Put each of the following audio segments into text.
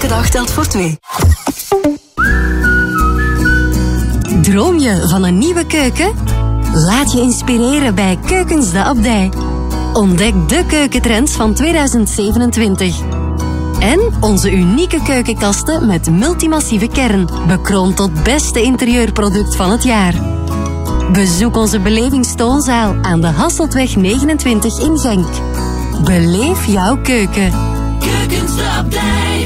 Elke dag telt voor 2. Droom je van een nieuwe keuken? Laat je inspireren bij Keukens de Abdij. Ontdek de keukentrends van 2027. En onze unieke keukenkasten met multimassieve kern. Bekroond tot beste interieurproduct van het jaar. Bezoek onze belevingstoonzaal aan de Hasseltweg 29 in Genk. Beleef jouw keuken. Keukens de Abdij.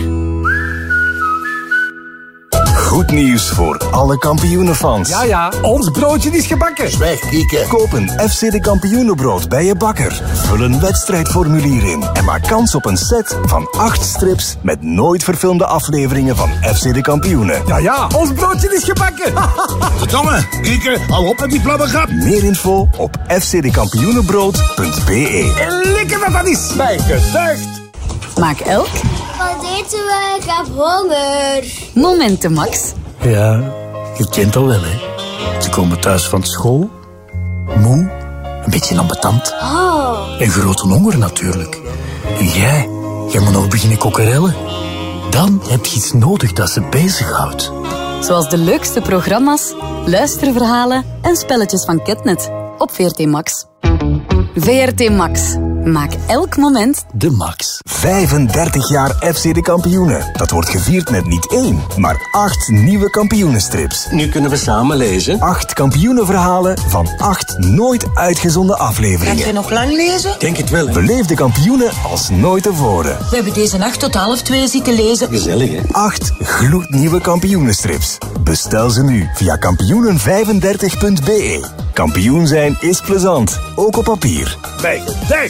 Goed nieuws voor alle kampioenenfans. Ja, ons broodje is gebakken. Zwijg, Kieke. Koop een FC de Kampioenenbrood bij je bakker. Vul een wedstrijdformulier in en maak kans op een set van 8 strips met nooit verfilmde afleveringen van FC de Kampioenen. Ja, ons broodje is gebakken. Verdomme, Kieke, hou op met die flabbergap. Meer info op fcdekampioenenbrood.be. Lekker dat is. Bij gezuigd. Maak elk Wat eten we? Ik heb honger. momenten max. Ja, je kent al wel, hè. Ze komen thuis van school, moe, een beetje ambetant. Oh. En grote honger natuurlijk. En jij moet nog beginnen kokkerellen. Dan heb je iets nodig dat ze bezighoudt. Zoals de leukste programma's, luisterverhalen en spelletjes van Ketnet. Op VRT Max. VRT Max. Maak elk moment de max. 35 jaar FC de Kampioenen. Dat wordt gevierd met niet 1, maar 8 nieuwe kampioenenstrips. Nu kunnen we samen lezen. 8 kampioenenverhalen van 8 nooit uitgezonden afleveringen. Ga je nog lang lezen? Denk het wel, hè? Beleef de kampioenen als nooit tevoren. We hebben deze nacht tot 1:30 zitten lezen. Gezellig, hè? 8 gloednieuwe kampioenenstrips. Bestel ze nu via kampioenen35.be. Kampioen zijn is plezant, ook op papier. Bij gezuigd.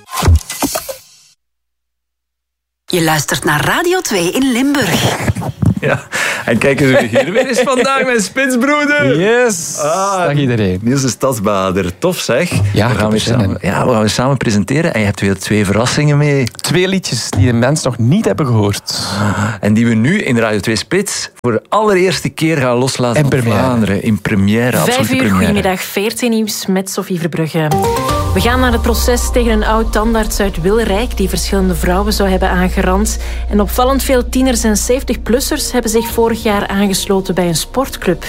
Je luistert naar Radio 2 in Limburg. Ja, en kijk eens wie hier weer is vandaag, mijn spitsbroeder. Yes, dag iedereen. Niels de Stadsbader, tof zeg. Ja, we gaan weer samen presenteren en je hebt weer 2 verrassingen mee. 2 liedjes die de mensen nog niet hebben gehoord. En die we nu in Radio 2 Spits voor de allereerste keer gaan loslaten op Vlaanderen. In première, absolute 5 uur, première. goedemiddag, VRT Nieuws met Sophie Verbrugge. We gaan naar het proces tegen een oud tandarts uit Wilrijk die verschillende vrouwen zou hebben aangerand. En opvallend veel tieners en 70-plussers hebben zich vorig jaar aangesloten bij een sportclub.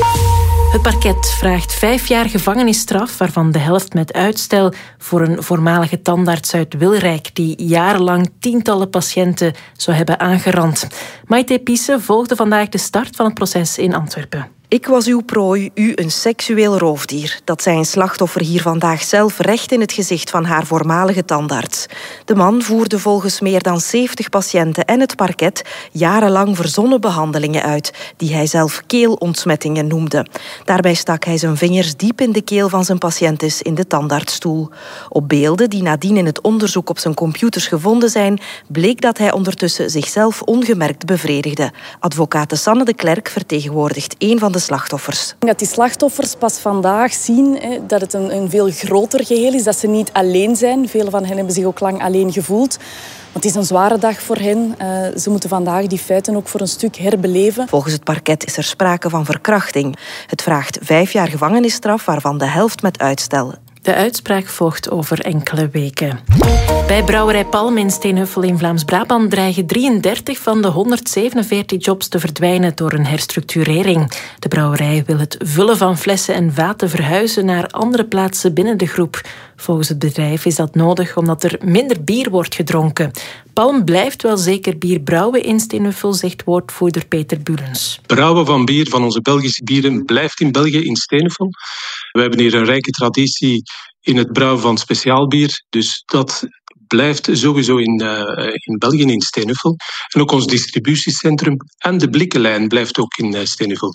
Het parket vraagt 5 jaar gevangenisstraf, waarvan de helft met uitstel, voor een voormalige tandarts uit Wilrijk die jarenlang tientallen patiënten zou hebben aangerand. Maite Piesse volgde vandaag de start van het proces in Antwerpen. Ik was uw prooi, u een seksueel roofdier. Dat zei een slachtoffer hier vandaag zelf recht in het gezicht van haar voormalige tandarts. De man voerde volgens meer dan 70 patiënten en het parket jarenlang verzonnen behandelingen uit, die hij zelf keelontsmettingen noemde. Daarbij stak hij zijn vingers diep in de keel van zijn patiëntes in de tandartsstoel. Op beelden die nadien in het onderzoek op zijn computers gevonden zijn, bleek dat hij ondertussen zichzelf ongemerkt bevredigde. Advocate Sanne de Klerk vertegenwoordigt een van de slachtoffers. Dat die slachtoffers pas vandaag zien dat het een veel groter geheel is, dat ze niet alleen zijn. Velen van hen hebben zich ook lang alleen gevoeld. Want het is een zware dag voor hen. Ze moeten vandaag die feiten ook voor een stuk herbeleven. Volgens het parket is er sprake van verkrachting. Het vraagt 5 jaar gevangenisstraf, waarvan de helft met uitstel. De uitspraak volgt over enkele weken. Bij Brouwerij Palm in Steenhuffel in Vlaams-Brabant dreigen 33 van de 147 jobs te verdwijnen door een herstructurering. De brouwerij wil het vullen van flessen en vaten verhuizen naar andere plaatsen binnen de groep. Volgens het bedrijf is dat nodig omdat er minder bier wordt gedronken. Palm blijft wel zeker bier brouwen in Steenhuffel, zegt woordvoerder Peter Bulens. Brouwen van bier, van onze Belgische bieren, blijft in België in Steenhuffel. We hebben hier een rijke traditie in het brouwen van speciaalbier. Dus dat blijft sowieso in België, in Steenhuffel. En ook ons distributiecentrum en de blikkenlijn blijft ook in Steenhuffel.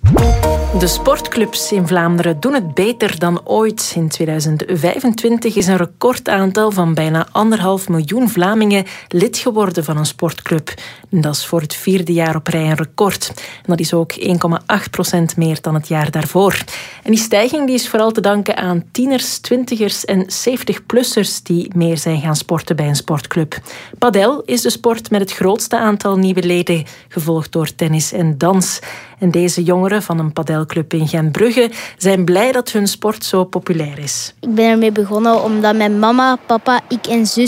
De sportclubs in Vlaanderen doen het beter dan ooit. In 2025 is een recordaantal van bijna 1,5 miljoen Vlamingen lid geworden van een sportclub. En dat is voor het 4e jaar op rij een record. En dat is ook 1,8% meer dan het jaar daarvoor. En die stijging die is vooral te danken aan tieners, 20ers en 70-plussers die meer zijn gaan sporten bij een sportclub. Padel is de sport met het grootste aantal nieuwe leden, gevolgd door tennis en dans. En deze jongeren van een padelclub in Gentbrugge zijn blij dat hun sport zo populair is. Ik ben ermee begonnen omdat mijn mama, papa, ik en zus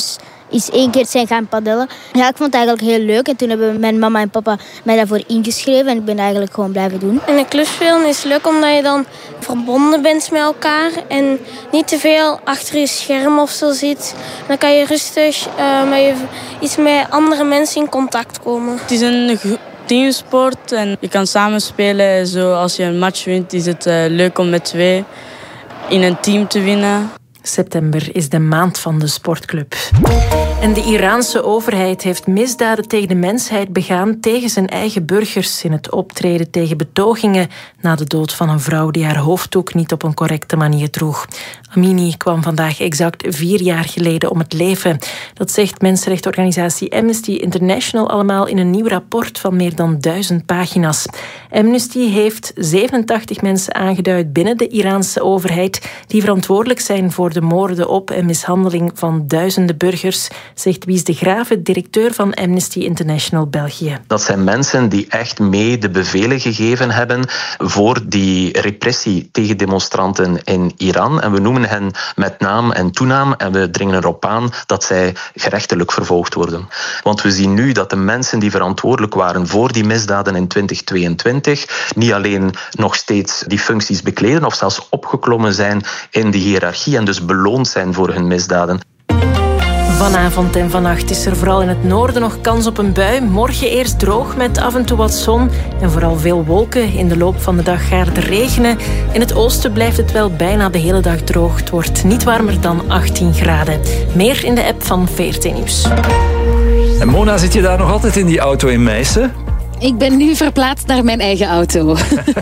eens 1 keer zijn gaan paddelen. Ja, ik vond het eigenlijk heel leuk. En toen hebben mijn mama en papa mij daarvoor ingeschreven. En ik ben eigenlijk gewoon blijven doen. En een club spelen is leuk omdat je dan verbonden bent met elkaar. En niet te veel achter je scherm of zo zit. Dan kan je rustig met andere mensen in contact komen. Het is een teamsport en je kan samen spelen. Zo, als je een match wint is het leuk om met 2 in een team te winnen. September is de maand van de sportclub. En de Iraanse overheid heeft misdaden tegen de mensheid begaan tegen zijn eigen burgers in het optreden tegen betogingen na de dood van een vrouw die haar hoofddoek niet op een correcte manier droeg. Amini kwam vandaag exact 4 jaar geleden om het leven. Dat zegt mensenrechtenorganisatie Amnesty International allemaal in een nieuw rapport van meer dan 1000 pagina's. Amnesty heeft 87 mensen aangeduid binnen de Iraanse overheid die verantwoordelijk zijn voor de moorden op en mishandeling van duizenden burgers, zegt Wies de Grave, directeur van Amnesty International België. Dat zijn mensen die echt mee de bevelen gegeven hebben voor die repressie tegen demonstranten in Iran. En we noemen hen met naam en toenaam en we dringen erop aan dat zij gerechtelijk vervolgd worden. Want we zien nu dat de mensen die verantwoordelijk waren voor die misdaden in 2022 niet alleen nog steeds die functies bekleden of zelfs opgeklommen zijn in de hiërarchie en dus beloond zijn voor hun misdaden. Vanavond en vannacht is er vooral in het noorden nog kans op een bui. Morgen eerst droog met af en toe wat zon en vooral veel wolken. In de loop van de dag gaat het regenen. In het oosten blijft het wel bijna de hele dag droog. Het wordt niet warmer dan 18 graden. Meer in de app van VRT Nieuws. En Mona, zit je daar nog altijd in die auto in Meissen? Ik ben nu verplaatst naar mijn eigen auto.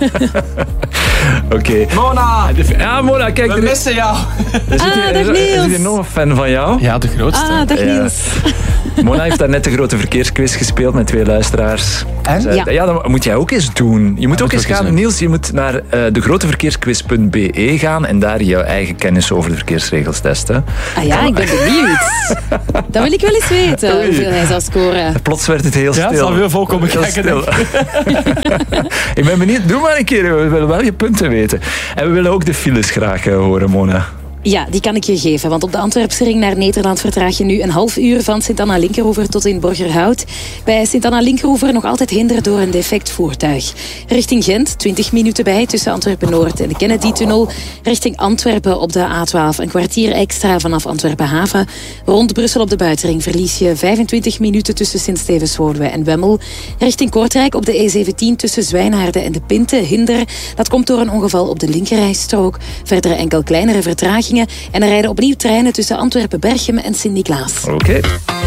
Oké. Mona! Ja, Mona, kijk. We missen jou. Dag Niels. Is hier nog een fan van jou? Ja, de grootste. Dag Niels. Mona heeft daar net de grote verkeersquiz gespeeld met 2 luisteraars. En? Ja, dat moet jij ook eens doen. Je moet ook eens gaan, Niels, je moet naar degroteverkeersquiz.be gaan en daar jouw eigen kennis over de verkeersregels testen. Ah ja, ik ben benieuwd. Dat wil ik wel eens weten, hoeveel hij zal scoren. Plots werd het heel stil. Ja, het zal veel volk komen kijken. Ik ben benieuwd, doe maar een keer. We willen wel je punten weten. En we willen ook de files graag horen, Mona. Ja, die kan ik je geven, want op de Antwerpse ring naar Nederland vertraag je nu een half uur van Sint-Anna-Linkeroever tot in Borgerhout. Bij Sint-Anna-Linkeroever nog altijd hinder door een defect voertuig. Richting Gent, 20 minuten bij tussen Antwerpen-Noord en de Kennedy-tunnel. Richting Antwerpen op de A12, een kwartier extra vanaf Antwerpen-Haven. Rond Brussel op de buitenring verlies je 25 minuten tussen Sint-Stevens-Woluwe en Wemmel. Richting Kortrijk op de E17 tussen Zwijnaarden en de Pinte, hinder. Dat komt door een ongeval op de linkerrijstrook. Verder enkel kleinere vertragingen. En er rijden opnieuw treinen tussen Antwerpen, Berchem en Sint-Niklaas. Oké.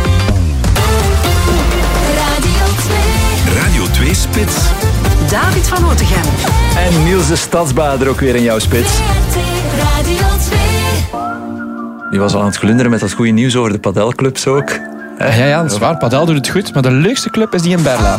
Radio 2 Spits. David van Otegem. En Niels de Stadsbader ook weer in jouw spits. Die was al aan het glunderen met dat goede nieuws over de padelclubs ook. Ja, dat is waar. Padel doet het goed, maar de leukste club is die in Berla.